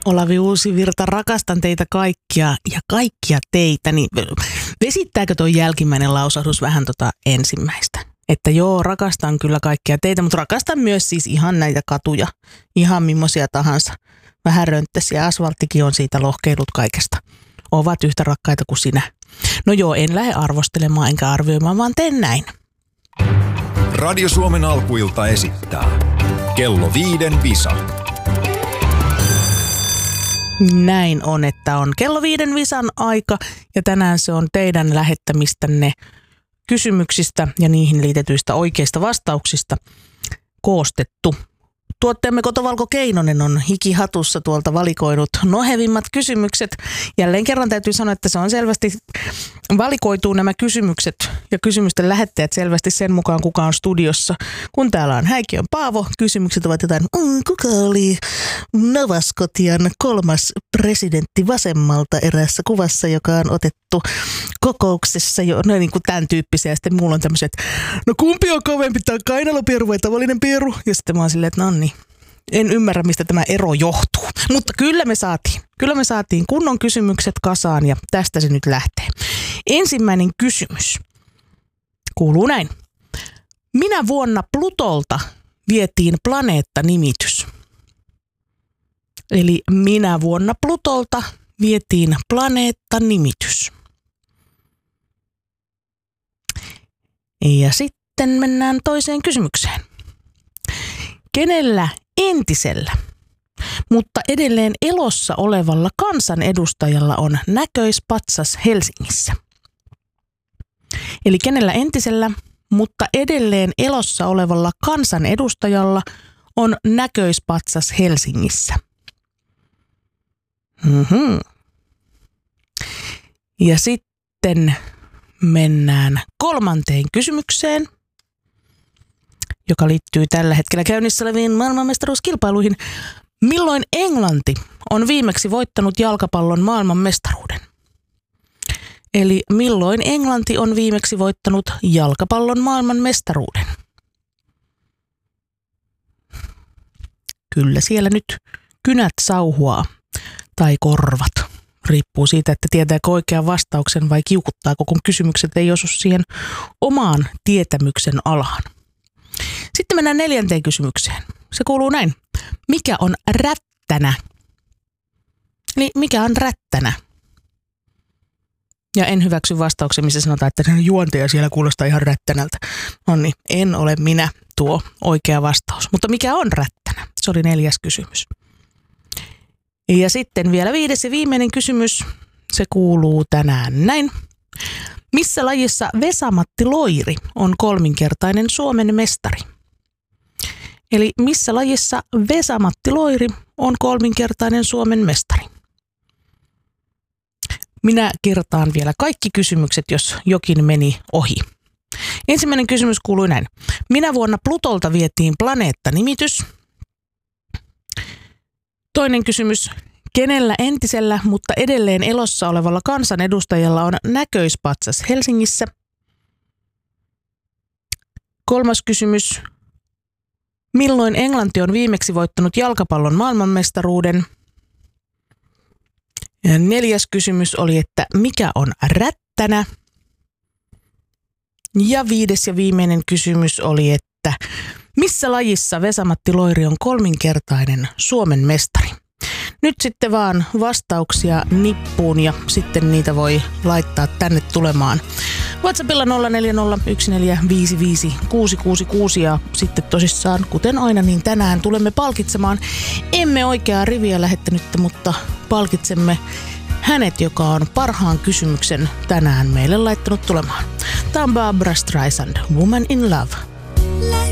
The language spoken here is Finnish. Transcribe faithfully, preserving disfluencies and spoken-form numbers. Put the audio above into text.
Olavi Uusivirta, rakastan teitä kaikkia ja kaikkia teitä. Niin vesittääkö tuo jälkimmäinen lausahdus vähän tota ensimmäistä? Että joo, rakastan kyllä kaikkia teitä, mutta rakastan myös siis ihan näitä katuja. Ihan millaisia tahansa. Vähän rönttäisiä, asfalttikin on siitä lohkeilut kaikesta. Ovat yhtä rakkaita kuin sinä. No joo, en lähde arvostelemaan enkä arvioimaan, vaan teen näin. Radio Suomen alkuilta esittää Kello viiden visa. Näin on, että on kello viiden visan aika ja tänään se on teidän lähettämistänne kysymyksistä ja niihin liitetyistä oikeista vastauksista koostettu. Tuotteemme Kotovalko Keinonen on hikihatussa tuolta valikoinut nohevimmat kysymykset. Jälleen kerran täytyy sanoa, että se on selvästi valikoituu nämä kysymykset ja kysymysten lähettäjät selvästi sen mukaan, kuka on studiossa. Kun täällä on Häikiön Paavo, kysymykset ovat jotain, mm, kuka oli Nova Scotian kolmas presidentti vasemmalta eräässä kuvassa, joka on otettu kokouksessa, jo, no niin kuin tämän tyyppisiä. Ja sitten mulla on tämmöiset, no kumpi on kovempi, tämä kainalopieru vai tavallinen pieru? Ja sitten mä oon silleen, että no niin, en ymmärrä, mistä tämä ero johtuu. Mutta kyllä me saatiin. Kyllä me saatiin kunnon kysymykset kasaan ja tästä se nyt lähtee. Ensimmäinen kysymys kuuluu näin. Minä vuonna Plutolta vietiin planeetta-nimitys? Eli minä vuonna Plutolta vietiin planeetta-nimitys. Ja sitten mennään toiseen kysymykseen. Kenellä entisellä, mutta edelleen elossa olevalla kansanedustajalla on näköispatsas Helsingissä? Eli kenellä entisellä, mutta edelleen elossa olevalla kansanedustajalla on näköispatsas Helsingissä? Mm-hmm. Ja sitten mennään kolmanteen kysymykseen, joka liittyy tällä hetkellä käynnissä oleviin maailmanmestaruuskilpailuihin. Milloin Englanti on viimeksi voittanut jalkapallon maailmanmestaruuden? Eli milloin Englanti on viimeksi voittanut jalkapallon maailmanmestaruuden? Kyllä siellä nyt kynät sauhuaa tai korvat. Riippuu siitä, että tietääkö oikean vastauksen vai kiukuttaako, kun kysymykset ei osu siihen omaan tietämyksen alaan. Sitten mennään neljänteen kysymykseen. Se kuuluu näin. Mikä on rättänä? Eli mikä on rättänä? Ja en hyväksy vastauksen, missä sanotaan, että juontaja siellä kuulostaa ihan rättänältä. No niin, en ole minä tuo oikea vastaus. Mutta mikä on rättänä? Se oli neljäs kysymys. Ja sitten vielä viides ja viimeinen kysymys. Se kuuluu tänään näin. Missä lajissa Vesa-Matti Loiri on kolminkertainen Suomen mestari? Eli missä lajissa Vesa-Matti Loiri on kolminkertainen Suomen mestari? Minä kertaan vielä kaikki kysymykset, jos jokin meni ohi. Ensimmäinen kysymys kuului näin. Minä vuonna Plutolta vietiin planeetta-nimitys? Toinen kysymys. Kenellä entisellä, mutta edelleen elossa olevalla kansanedustajalla on näköispatsas Helsingissä? Kolmas kysymys. Milloin Englanti on viimeksi voittanut jalkapallon maailmanmestaruuden? Ja neljäs kysymys oli, että mikä on rättänä? Ja viides ja viimeinen kysymys oli, että missä lajissa Vesa-Matti Loiri on kolminkertainen Suomen mestari? Nyt sitten vaan vastauksia nippuun ja sitten niitä voi laittaa tänne tulemaan. WhatsAppilla nolla neljä nolla yksi neljä viisi viisi kuusi kuusi kuusi ja sitten tosissaan, kuten aina, niin tänään tulemme palkitsemaan. Emme oikeaa riviä lähettänyttä, mutta palkitsemme hänet, joka on parhaan kysymyksen tänään meille laittanut tulemaan. Tämä on Barbra Streisand, Woman in Love.